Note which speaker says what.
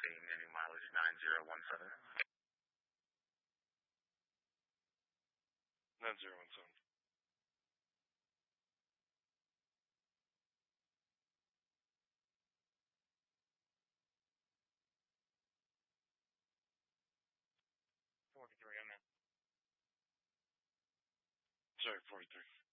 Speaker 1: naming mileage 9017.
Speaker 2: 9017.
Speaker 1: 43, I'm in.
Speaker 2: Sorry, 43.